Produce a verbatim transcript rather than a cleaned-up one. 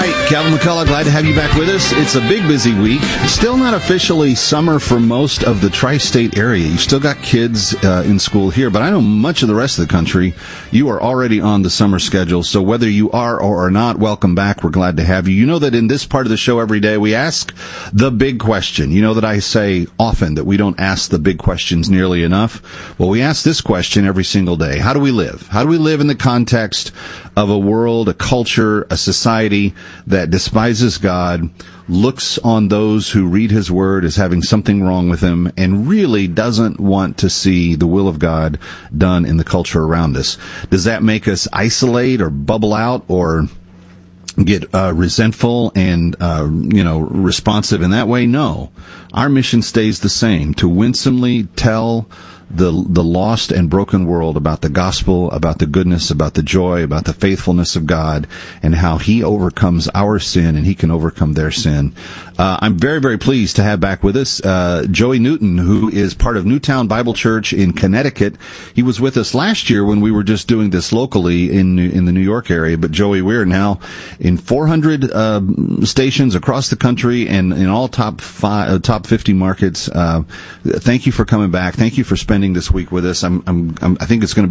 Hi, Calvin McCullough, glad to have you back with us. It's a big, busy week. Still not officially summer for most of the tri-state area. You've still got kids uh, in school here, but I know much of the rest of the country, you are already on the summer schedule. So whether you are or are not, welcome back. We're glad to have you. You know that in this part of the show every day, we ask the big question. You know that I say often that we don't ask the big questions nearly enough. Well, we ask this question every single day. How do we live? How do we live in the context of a world, a culture, a society that despises God, looks on those who read His Word as having something wrong with them, and really doesn't want to see the will of God done in the culture around us? Does that make us isolate or bubble out or get uh, resentful and, uh, you know, responsive in that way? No. Our mission stays the same, to winsomely tell the the lost and broken world about the gospel, about the goodness, about the joy, about the faithfulness of God, and how He overcomes our sin and He can overcome their sin. Uh, I'm very, very pleased to have back with us uh, Joey Newton, who is part of Newtown Bible Church in Connecticut. He was with us last year when we were just doing this locally in in the New York area. But Joey, we're now in four hundred uh, stations across the country and in all top five, uh, top fifty markets. Uh, thank you for coming back. Thank you for spending this week with us. I'm, I'm, I'm I think it's going to